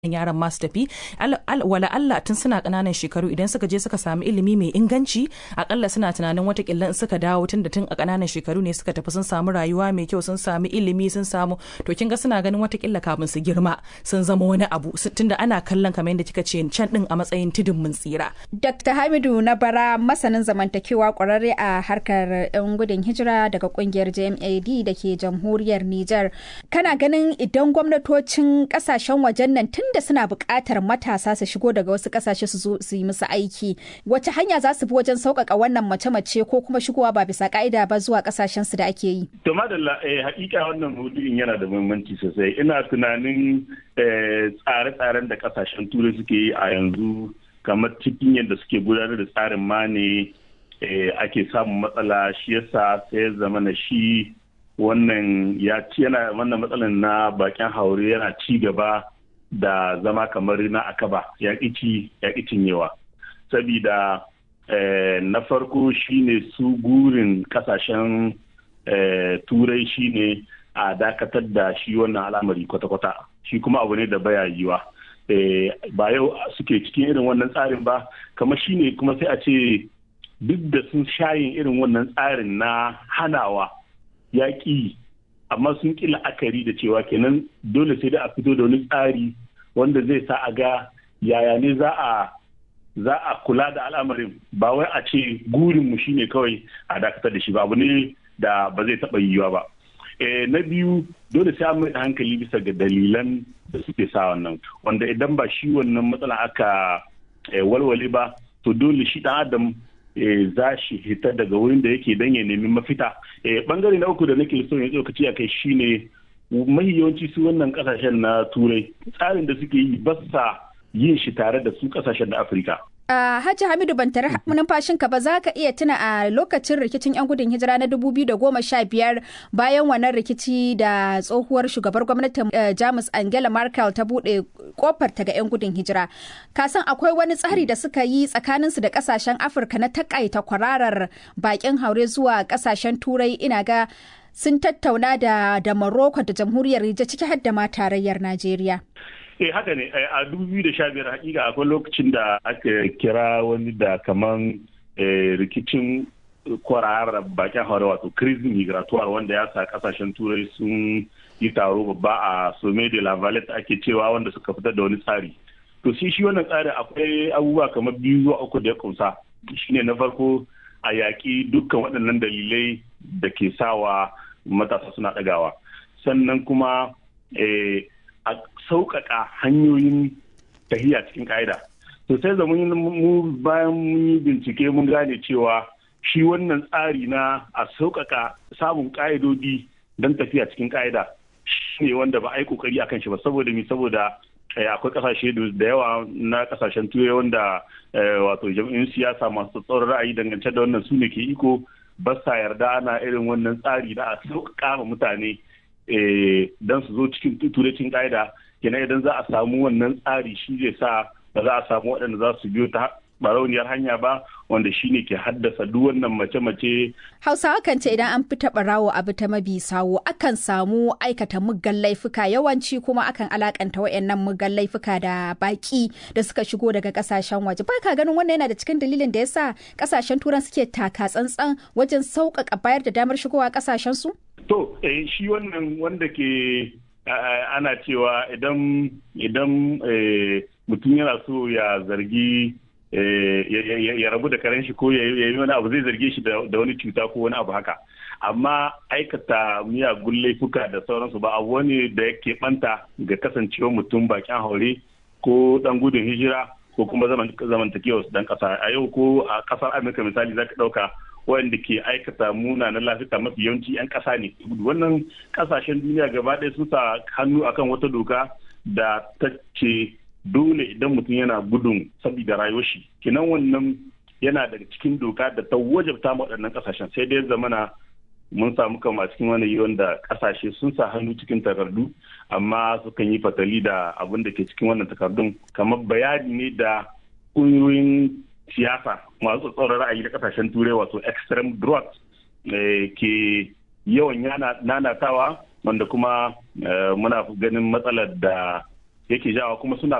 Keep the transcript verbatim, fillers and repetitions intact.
yaran masu tafi wala Allah tun suna ƙananan shekaru idan suka je suka samu ilimi mai inganci akalla suna tunanin watakila in suka dawo tun da tun a ƙananan shekaru ne suka tafi sun samu rayuwa mai kyau sun samu ilimi sun samu to kin ga suna ganin watakila kafin su girma sun zama wani abu tunda ana kallon kamar yadda kika ce can din a matsayin tudun mun tsira. Dr. Hamidu Nabara masanin zamantakewa ƙwararre a harkar 'yan gudun hijira daga ƙungiyar J M A D da ke jamhuriyar Nijar. Kana ganin idan gwamnatocin ƙasashen wajen nan tun da suna buƙatar matasa su shigo daga wasu ƙasashe su zo su yi musu aiki wace hanya za su bi wajen sauƙaƙa wannan mace-mace ko kuma shigowa ba bisa ƙa'ida ba zuwa ƙasashen su da ake yi. To madalla eh hakika wannan maudu'in yana da muhimmanci sosai. Ina tunanin tsare-tsaren da ƙasashen turai suke yi a yanzu kamar cikin yadda suke gudanar da tsarin ma ne ake samun matsala shi yasa sai zama na shi wannan ya ci yana wannan matsalan na bakin haure yana ci gaba da zama kamar na akaba ya ƙici ya cinyewa sabida na farko shine su gurin kasashen turai shine a dakatar da shi wannan al'amari kwata-kwata shi kuma abu ne da baya yiwa ba yau suke cikin irin wannan tsarin ba kamar shine kuma sai a ce duk da sun shayin irin wannan tsarin na hanawa ya ƙi amma sun ƙi la'akari da cewa kenan dole sai da a fito da wani tsari wanda zai sa a ga yaya ne za a za a kula da al'amarin ba wai a ce gurinmu shine kawai a dakatar da shi ba abu ne da ba zai taɓa yiwuwa ba. Na biyu dole sai an mai da hankali bisa ga dalilan da suke sa wannan wanda idan ba shi wannan matsala aka walwale ba to dole shi ɗan adam za shi hita daga wurin da yake don ya nemi mafita. Bangare na uku da nake so ya tsokaci a kai shine mahi yawanci su wannan kasashen na turai tsarin da suke yi ba sa yin shi tare da su kasashen na Afirka. Uh, Hajji Hamidu ban tare numfashinka ba za ka iya tuna a lokacin rikicin 'yan gudun hijira na dubu biyu da goma sha biyar bayan wannan rikici da tsohuwar shugabar gwamnatin uh, Jamus Angela Merkel ta buɗe kofar ta ga 'yan gudun hijira. Kasan akwai wani tsari da suka yi tsakaninsu da kasashen Afirka na takaita kwararar bakin haure zuwa kasashen Turai ina ga sun tattauna da da Morocco da jamhuriyar Nijar ciki har da ma tarayyar Najeriya. Eh haka ne a dubu biyu da sha biyar hakika akwai lokacin da aka kira wani da kaman rikicin kwararar bakin haure wato crisis migratoire wanda ya sa kasashen turai sun yi taro babba a Sommet de la Valette ake cewa wanda suka fitar da wani tsari. To shi shi wannan tsarin akwai abubuwa kamar biyu zuwa uku da ya kunsa. Shine na farko a yaƙi dukkan waɗannan dalilai da ke sawa matasa suna ɗagawa. Sannan kuma a sauƙaƙa hanyoyin tahiya cikin ƙa'ida. To sai da mu bayan mun yi bincike mun gane cewa shi wannan tsari na a sauƙaƙa samun ƙa'idodi don tafiya cikin ƙa'ida shi ne wanda ba a yi ƙoƙari a kan shi ba saboda mi saboda akwai ƙasashe da yawa na ƙasashen turai wanda wato jam'iyyun siyasa masu tsoron ra'ayi dangance da wannan su ne ke iko ba sa yarda ana irin wannan tsari na a sauƙaƙa ma mutane don su zo cikin turancin ƙa'ida kenan idan za a samu wannan tsari shi zai sa ba za a samu waɗanda za su biyo ta barauniyar hanya ba wanda shi ne ke haddasa duk wannan mace-mace. Hausawa kan ce idan an fita barawo abu ta mabi sawo akan samu aikata muggan laifuka yawanci kuma akan alakanta wayannan muggan laifuka da baki da suka shigo daga kasashen waje. Ba ka ganin wannan yana da cikin dalilin da yasa kasashen turan suke taka tsantsan wajen sauƙaƙa bayar da damar shigowa kasashen su? To, eh, shi wannan wanda ke ana cewa idan idan mutum yana so ya zargi ya rabu da karen shi ko ya yi wani abu zai zarge shi da wani cuta ko wani abu haka amma aikata miyagun laifuka da sauransu ba abu wani da yake banta ga kasancewar mutum bakin haure ko dan gudun hijira ko kuma zamantakewa dan kasa a yau ko a kasar Amurka misali zaka dauka wanda ke aikata munanan lafiya mafi yawanci 'yan ƙasa ne wannan ƙasashen duniya gaba ɗaya sun sa hannu akan wata doka da ta ce dole idan mutum yana gudun saboda rayuwar shi kinan wannan yana daga cikin doka da ta wajabta ma waɗannan ƙasashen sai dai zamana mun samu kama cikin wani wanda ƙasashe sun sa hannu cikin takardu amma sukan yi fatali da abin da ke cikin wannan takardun kamar bayani ne da ƙungiyoyin siyasa masu tsoron ra'ayi da kasashen turai wato extreme droit ke yawan nanatawa wanda kuma muna ganin matsalar da yake jawa kuma suna